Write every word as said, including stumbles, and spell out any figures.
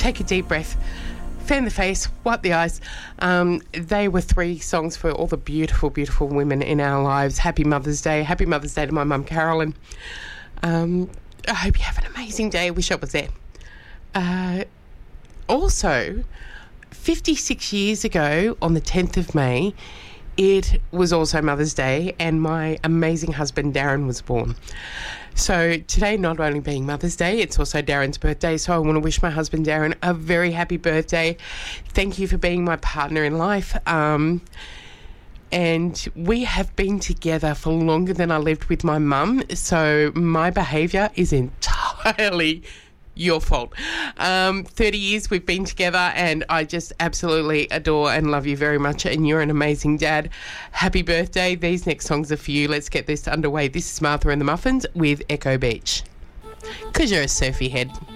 take a deep breath, fan the face, wipe the eyes. Um, they were three songs for all the beautiful, beautiful women in our lives. Happy Mother's Day. Happy Mother's Day to my mum, Carolyn. Um, I hope you have an amazing day. Wish I was there. Uh, also, fifty-six years ago, on the tenth of May, it was also Mother's Day, and my amazing husband, Darren, was born. So today, not only being Mother's Day, it's also Darren's birthday. So I want to wish my husband, Darren, a very happy birthday. Thank you for being my partner in life. Um, and we have been together for longer than I lived with my mum. So my behaviour is entirely your fault. Um, thirty years we've been together, and I just absolutely adore and love you very much, and you're an amazing dad. Happy birthday. These next songs are for you. Let's get this underway. This is Martha and the Muffins with Echo Beach. Because you're a surfy head.